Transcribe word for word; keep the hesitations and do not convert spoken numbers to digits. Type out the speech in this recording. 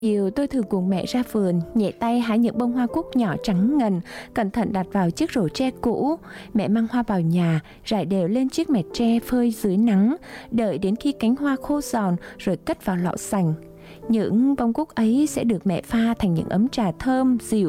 Chiều tôi thường cùng mẹ ra vườn, nhẹ tay hái những bông hoa cúc nhỏ trắng ngần, cẩn thận đặt vào chiếc rổ tre cũ. Mẹ mang hoa vào nhà, rải đều lên chiếc mẹt tre phơi dưới nắng, đợi đến khi cánh hoa khô giòn rồi cất vào lọ sành. Những bông cúc ấy sẽ được mẹ pha thành những ấm trà thơm, dịu